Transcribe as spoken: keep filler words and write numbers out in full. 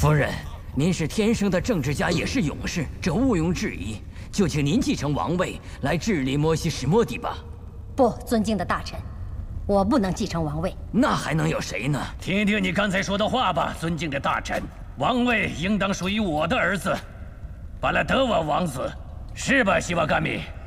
夫人，您是天生的政治家，也是勇士，这毋庸置疑。就请您继承王位，来治理摩西史谟底吧。 不，尊敬的大臣，我不能继承王位。 那还能有谁呢？ 听听你刚才说的话吧，尊敬的大臣。王位应当属于我的儿子，巴拉德瓦王子，是吧，西瓦甘米？